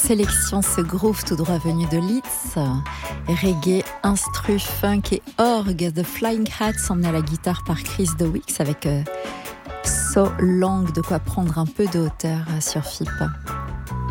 sélection ce groove tout droit venu de Leeds, reggae, instru, funk et orgue. The Flying Hats emmené à la guitare par Chris Dowicks avec So Long, de quoi prendre un peu de hauteur sur FIP.